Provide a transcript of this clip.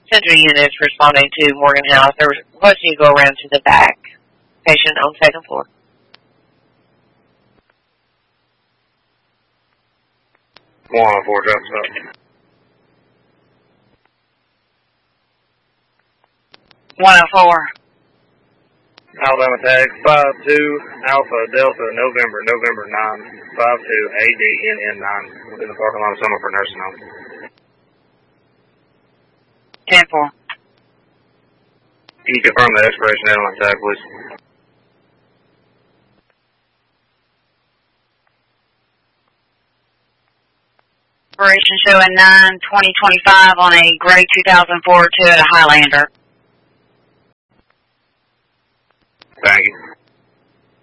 Central units responding to Morgan House. They're requesting you go around to the back. Patient on second floor. One four drops up. $104. Alabama tag 52 Alpha Delta November 952 ADNN 9 within the parking lot of Summerford Nursing Home. 10-4. Can you confirm the expiration date on the tag, please? Expiration showing 9/20/25 on a gray 2004 Toyota Highlander. Thank you.